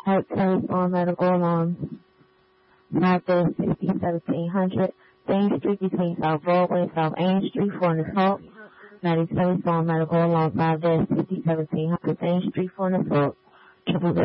Help telephone medical alarm. 5-60-1700 Main Street between South Broadway and South Ain Street for an assault. Maddie telephone medical alarm 5-60-1700 Main Street for an assault.